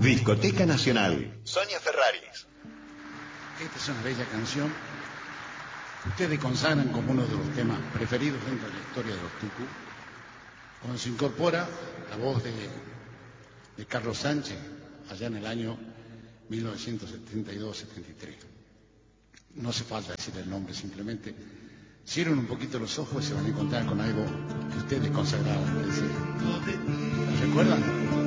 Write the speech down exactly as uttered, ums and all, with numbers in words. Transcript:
Discoteca Nacional. Sonia Ferraris. Esta es una bella canción que ustedes consagran como uno de los temas preferidos dentro de la historia de los Tucu, cuando se incorpora la voz de, de Carlos Sánchez allá en el año mil novecientos setenta y dos setenta y tres. No hace falta decir el nombre, simplemente cierren un poquito los ojos y se van a encontrar con algo que ustedes consagraban. ¿Recuerdan?